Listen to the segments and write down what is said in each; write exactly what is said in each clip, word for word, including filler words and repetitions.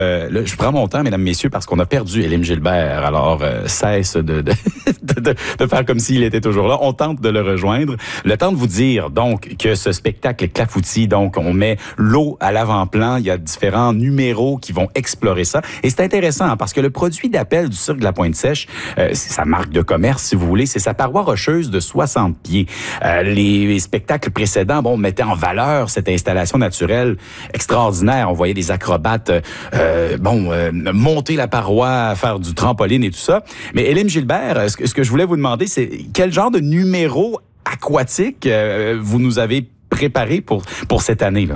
Euh, là, je prends mon temps, mesdames, messieurs, parce qu'on a perdu Élim Gilbert. Alors, euh, cesse de, de, de, de faire comme s'il était toujours là. On tente de le rejoindre. Le temps de vous dire, donc, que ce spectacle Clafoutis, donc, on met l'eau à l'avant-plan. Il y a différents numéros qui vont explorer ça. Et c'est intéressant, hein, parce que le produit d'appel du Cirque de la Pointe-Sèche, euh, c'est sa marque de commerce, si vous voulez, c'est sa paroi rocheuse de soixante pieds. Euh, les, les spectacles précédents, bon, mettaient en valeur cette installation naturelle extraordinaire. On voyait des acrobates, euh, Euh, bon, euh, monter la paroi, faire du trampoline et tout ça. Mais Élim Gilbert, ce que, ce que je voulais vous demander, c'est quel genre de numéro aquatique euh, vous nous avez préparé pour, pour cette année-là?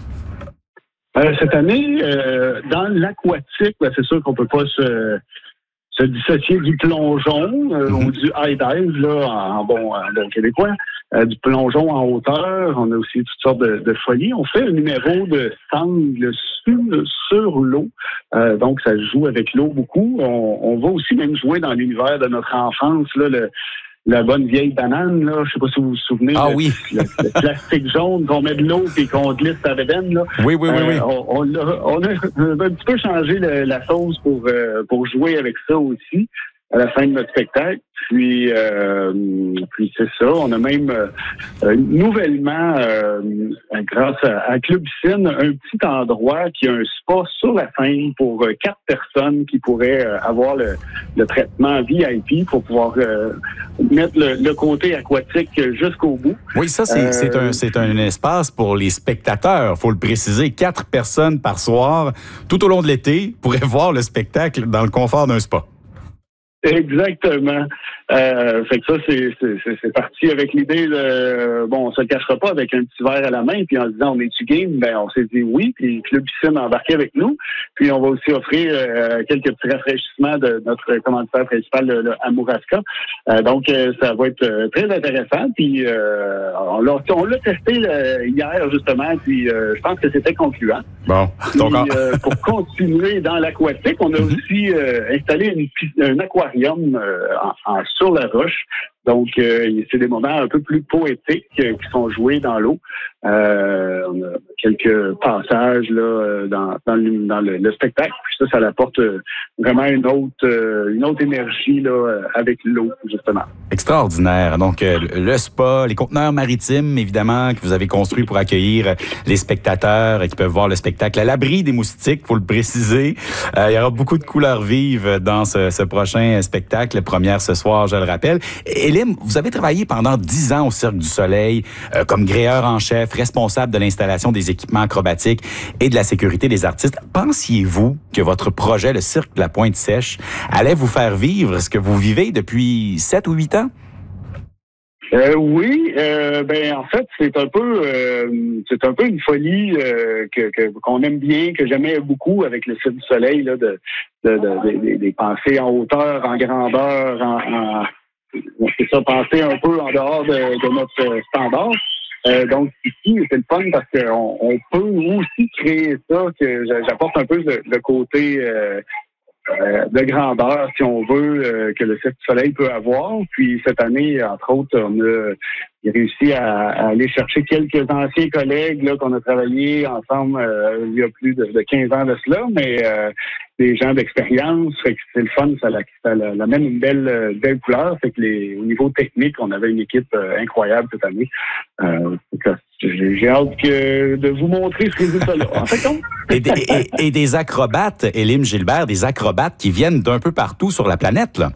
Euh, cette année, euh, dans l'aquatique, ben, c'est sûr qu'on peut pas se, se dissocier du plongeon euh, mm-hmm. ou du high dive, là, en bon, en bon québécois. Euh, du plongeon en hauteur, on a aussi toutes sortes de, de folies. On fait un numéro de sangle sur, sur l'eau, euh, donc ça joue avec l'eau beaucoup. On, on va aussi même jouer dans l'univers de notre enfance, là, le, la bonne vieille banane, là, je sais pas si vous vous souvenez. Ah le, oui. le, le plastique jaune qu'on met de l'eau et qu'on glisse à la bédaine, là. Oui, oui, oui, euh, oui. On, on, a, on a un petit peu changé le, la sauce pour, euh, pour jouer avec ça aussi à la fin de notre spectacle. Puis, euh, puis c'est ça. On a même euh, nouvellement, euh, grâce à, à Club Piscine, un petit endroit qui a un spa sur la scène pour euh, quatre personnes qui pourraient euh, avoir le, le traitement V I P pour pouvoir euh, mettre le, le côté aquatique jusqu'au bout. Oui, ça, c'est, euh, c'est, un, c'est un espace pour les spectateurs. Faut le préciser. Quatre personnes par soir, tout au long de l'été, pourraient voir le spectacle dans le confort d'un spa. Exactement. Euh, fait que ça, c'est, c'est, c'est parti avec l'idée de, bon, on se le cachera pas avec un petit verre à la main, puis en se disant, on est-tu game? Ben, on s'est dit oui, puis Club Piscine a embarqué avec nous, puis on va aussi offrir euh, quelques petits rafraîchissements de notre commanditaire principal, le, le Amouraska. Euh, donc, euh, ça va être euh, très intéressant, puis euh, on, l'a, on l'a testé euh, hier, justement, puis euh, je pense que c'était concluant. Bon, donc puis, euh, pour continuer dans l'aquatique, on a mm-hmm. aussi euh, installé une, un aquarium euh, en, en sur la roche. Donc, euh, c'est des moments un peu plus poétiques euh, qui sont joués dans l'eau. Euh, on a quelques passages là dans, dans, le, dans le, le spectacle. Puis ça, ça apporte vraiment une autre, euh, une autre énergie là avec l'eau, justement. Extraordinaire. Donc, euh, le spa, les conteneurs maritimes, évidemment, que vous avez construits pour accueillir les spectateurs et qui peuvent voir le spectacle à l'abri des moustiques, faut le préciser. Euh, il y aura beaucoup de couleurs vives dans ce, ce prochain spectacle, première ce soir, je le rappelle. Élim, vous avez travaillé pendant dix ans au Cirque du Soleil euh, comme gréeur en chef, responsable de l'installation des équipements acrobatiques et de la sécurité des artistes. Pensiez-vous que votre projet, le Cirque de la Pointe-Sèche, allait vous faire vivre ce que vous vivez depuis sept ou huit ans? Euh, oui, euh, ben en fait c'est un peu euh, c'est un peu une folie euh, que, que qu'on aime bien, que j'aimais beaucoup avec le Cirque du Soleil là, de, de, de, de, de des pensées en hauteur, en grandeur, en, en c'est ça, penser un peu en dehors de, de notre standard. Euh, donc ici, c'est le fun parce qu'on on peut aussi créer ça, que j'apporte un peu le, le côté euh, euh, de grandeur, si on veut, euh, que le Cirque du Soleil peut avoir. Puis cette année, entre autres, on a réussi à, à aller chercher quelques anciens collègues là qu'on a travaillé ensemble euh, il y a plus de, de quinze ans de cela, mais euh, des gens d'expérience, fait que c'est le fun, ça, la, ça la, la mène une belle, belle couleur. Fait que les, au niveau technique, on avait une équipe euh, incroyable cette année. Euh, j'ai, j'ai hâte que, de vous montrer ce résultat-là. En fait, donc... et, des, et, et des acrobates, Élim Gilbert, des acrobates qui viennent d'un peu partout sur la planète, là.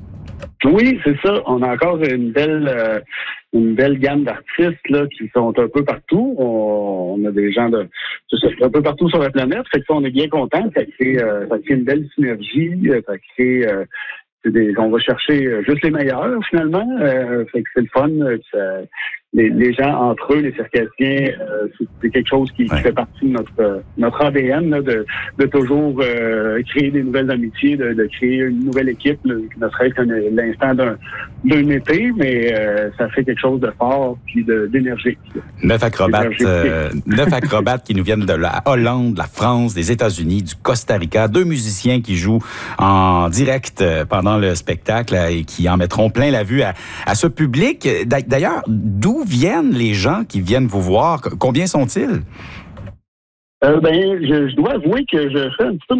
Oui, c'est ça. On a encore une belle euh, une belle gamme d'artistes là qui sont un peu partout. On, on a des gens de un peu partout sur la planète. Fait que ça, on est bien content. Ça crée, euh, ça crée une belle synergie. Ça crée euh, c'est des, on va chercher juste les meilleurs finalement. Euh, fait que c'est le fun. Ça, les, les gens entre eux, les circassiens, euh, c'est, c'est quelque chose qui, ouais. qui fait partie de notre notre A D N là, de, de toujours euh, créer des nouvelles amitiés, de, de créer une nouvelle équipe, là, ne serait-ce que l'instant d'un d'un été, mais euh, ça fait quelque chose de fort puis de, d'énergique. Neuf acrobates, euh, neuf acrobates qui nous viennent de la Hollande, de la France, des États-Unis, du Costa Rica, deux musiciens qui jouent en direct pendant le spectacle et qui en mettront plein la vue à, à ce public. D'ailleurs, d'où viennent les gens qui viennent vous voir? Combien sont-ils? Euh, ben, je, je dois avouer que je fais un petit peu